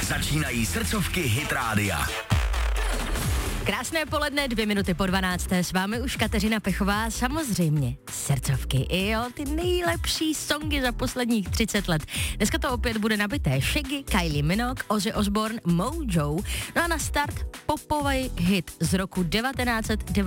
Začínají srdcovky Hit Rádia. Krásné poledne, 2:02, s vámi už Kateřina Pechová, samozřejmě srdcovky, jo, ty nejlepší songy za posledních 30 let. Dneska to opět bude nabité Shaggy, Kylie Minogue, Ozzy Osbourne, Mojo, no a na start popový hit z roku 1990.